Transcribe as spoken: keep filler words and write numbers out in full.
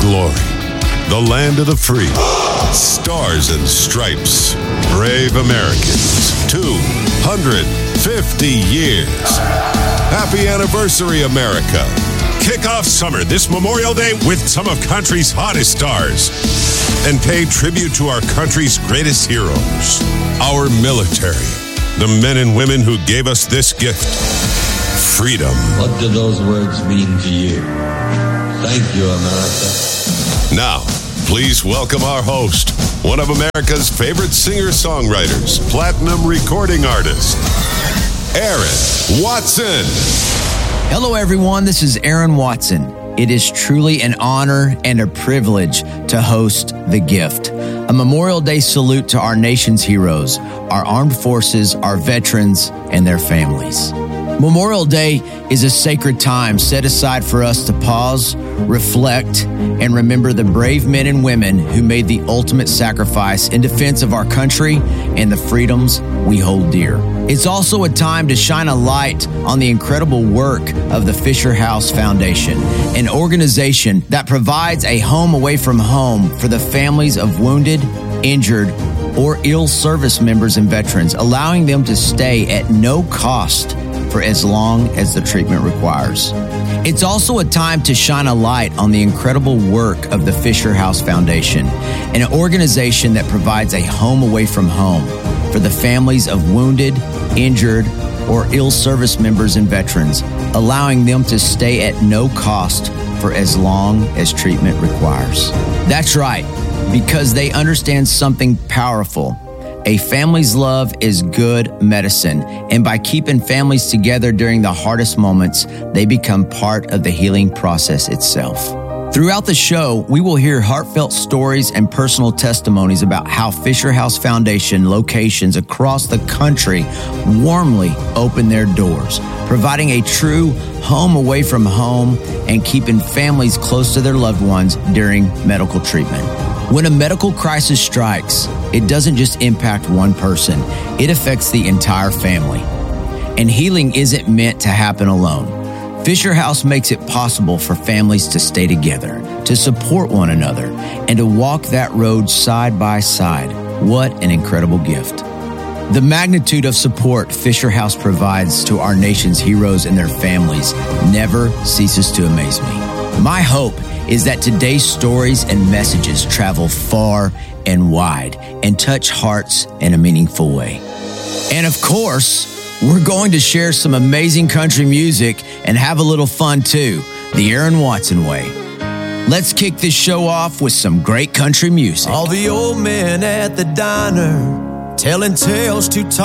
glory. The land of the free. Stars and stripes. Brave Americans. two hundred fifty years. Happy anniversary, America. Kick off summer this Memorial Day with some of country's hottest stars. And pay tribute to our country's greatest heroes. Our military. The men and women who gave us this gift. Freedom. What do those words mean to you? Thank you, America. Now, please welcome our host, one of America's favorite singer-songwriters, platinum recording artist, Aaron Watson. Hello, everyone. This is Aaron Watson. It is truly an honor and a privilege to host The Gift, a Memorial Day salute to our nation's heroes, our armed forces, our veterans, and their families. Memorial Day is a sacred time set aside for us to pause, reflect, and remember the brave men and women who made the ultimate sacrifice in defense of our country and the freedoms we hold dear. It's also a time to shine a light on the incredible work of the Fisher House Foundation, an organization that provides a home away from home for the families of wounded, injured, or ill service members and veterans, allowing them to stay at no cost for as long as the treatment requires. It's also a time to shine a light on the incredible work of the Fisher House Foundation, an organization that provides a home away from home for the families of wounded, injured, or ill service members and veterans, allowing them to stay at no cost for as long as treatment requires. That's right, because they understand something powerful. A family's love is good medicine, and by keeping families together during the hardest moments, they become part of the healing process itself. Throughout the show, we will hear heartfelt stories and personal testimonies about how Fisher House Foundation locations across the country warmly open their doors, providing a true home away from home and keeping families close to their loved ones during medical treatment. When a medical crisis strikes, it doesn't just impact one person, it affects the entire family. And healing isn't meant to happen alone. Fisher House makes it possible for families to stay together, to support one another, and to walk that road side by side. What an incredible gift. The magnitude of support Fisher House provides to our nation's heroes and their families never ceases to amaze me. My hope is that today's stories and messages travel far and wide and touch hearts in a meaningful way. And of course, we're going to share some amazing country music and have a little fun too, the Aaron Watson way. Let's kick this show off with some great country music. All the old men at the diner telling tales too